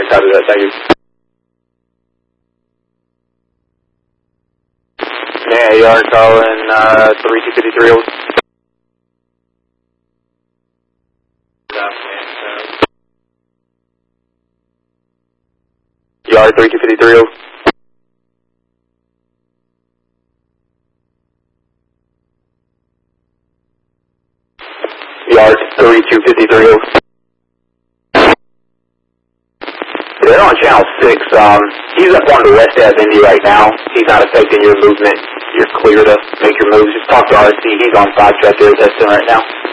Alright, copy that, thank you. Yeah, you are calling 3253 over. Yard 3253 over. Yard 3253 over. They're on channel 6. He's up on the west edge of Indy right now. He's not affecting your movement. You're clear to make your moves. Just talk to RC. He's on 5 track there testing right now.